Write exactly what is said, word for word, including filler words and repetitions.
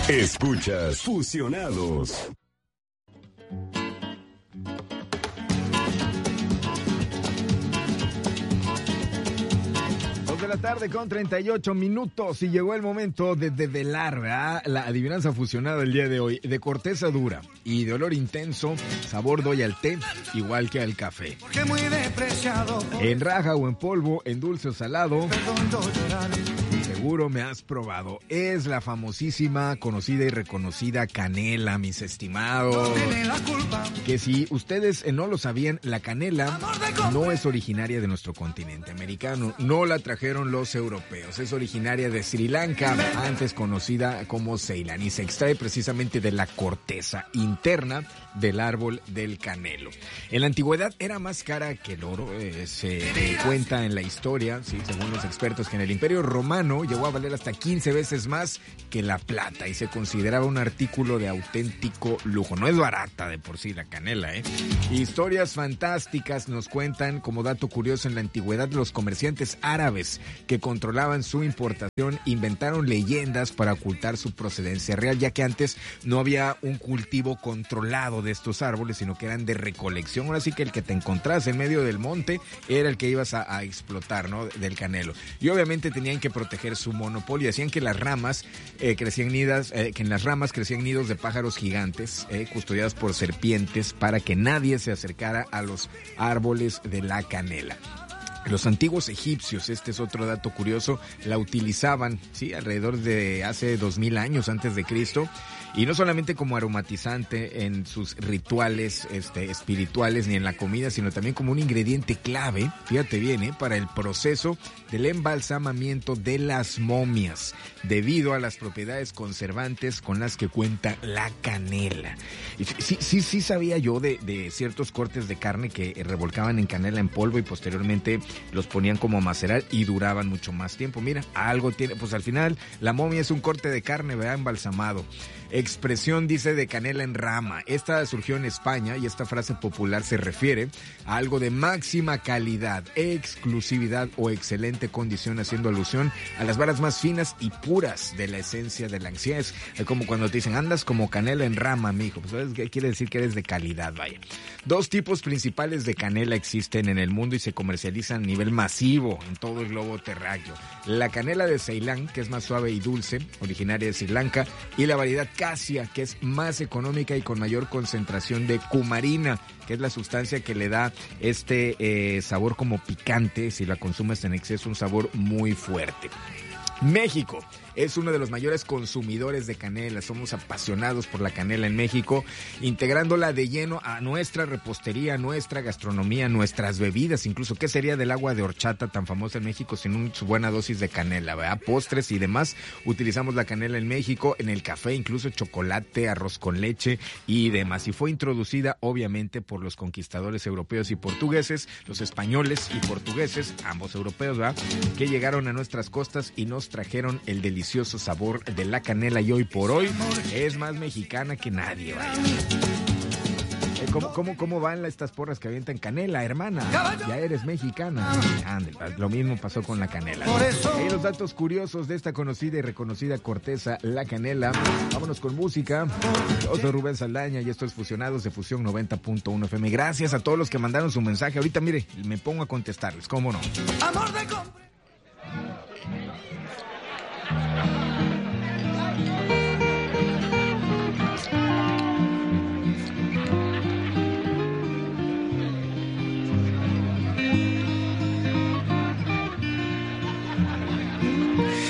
Escuchas Fusionados. De la tarde con treinta y ocho minutos y llegó el momento de develar, ¿verdad?, la adivinanza fusionada el día de hoy. De corteza dura y de olor intenso, sabor doy al té igual que al café. En raja o en polvo, en dulce o salado, seguro me has probado. Es la famosísima, conocida y reconocida canela, mis estimados. Que si ustedes no lo sabían, la canela no es originaria de nuestro continente americano. No la trajeron los europeos. Es originaria de Sri Lanka, antes conocida como Ceilán, y se extrae precisamente de la corteza interna del árbol del canelo. En la antigüedad era más cara que el oro. Eh, se cuenta en la historia, sí, según los expertos, que en el Imperio Romano llegó a valer hasta quince veces más que la plata y se consideraba un artículo de auténtico lujo. No es barata de por sí la canela, ¿eh? Historias fantásticas nos cuentan, como dato curioso, en la antigüedad los comerciantes árabes que controlaban su importación inventaron leyendas para ocultar su procedencia real, ya que antes no había un cultivo controlado de estos árboles, sino que eran de recolección. Ahora sí que el que te encontrás en medio del monte era el que ibas a, a explotar, ¿no?, del canelo. Y obviamente tenían que proteger su monopolio. Decían que las ramas eh, crecían nidas, eh, que en las ramas crecían nidos de pájaros gigantes, eh, custodiados por serpientes, para que nadie se acercara a los árboles de la canela. Los antiguos egipcios, este es otro dato curioso, la utilizaban, sí, alrededor de hace dos mil años antes de Cristo, y no solamente como aromatizante en sus rituales este, espirituales ni en la comida, sino también como un ingrediente clave, fíjate bien, ¿eh?, para el proceso del embalsamamiento de las momias, debido a las propiedades conservantes con las que cuenta la canela. Y sí, sí, sí sabía yo de, de ciertos cortes de carne que revolcaban en canela en polvo y posteriormente los ponían como a macerar y duraban mucho más tiempo. Mira, algo tiene, pues al final la momia es un corte de carne, ¿verdad?, embalsamado. Expresión, dice, de canela en rama. Esta surgió en España y esta frase popular se refiere a algo de máxima calidad, exclusividad o excelente condición, haciendo alusión a las varas más finas y puras de la esencia de la ansia. Es como cuando te dicen, andas como canela en rama, mijo. Pues ¿sabes qué quiere decir? Que eres de calidad, vaya. Dos tipos principales de canela existen en el mundo y se comercializan a nivel masivo en todo el globo terráqueo. La canela de Ceilán, que es más suave y dulce, originaria de Sri Lanka, y la variedad Cassia, que es más económica y con mayor concentración de cumarina, que es la sustancia que le da este eh, sabor como picante. Si la consumes en exceso, un sabor muy fuerte. México es uno de los mayores consumidores de canela. Somos apasionados por la canela en México, integrándola de lleno a nuestra repostería, nuestra gastronomía, nuestras bebidas. Incluso, ¿qué sería del agua de horchata tan famosa en México sin una buena dosis de canela, ¿verdad? Postres y demás. Utilizamos la canela en México, en el café, incluso chocolate, arroz con leche y demás. Y fue introducida, obviamente, por los conquistadores europeos y portugueses, los españoles y portugueses, ambos europeos, ¿verdad?, que llegaron a nuestras costas y nos trajeron el delicioso sabor de la canela, y hoy por hoy es más mexicana que nadie, vaya. ¿Cómo, cómo, ¿Cómo van estas porras que avientan canela, hermana? Ya eres mexicana. Ande, lo mismo pasó con la canela. Ahí los datos curiosos de esta conocida y reconocida corteza, la canela. Vámonos con música. Yo soy Rubén Saldaña y esto es Fusionados de Fusión noventa punto uno F M. Gracias a todos los que mandaron su mensaje. Ahorita, mire, me pongo a contestarles, ¿cómo no? Amor de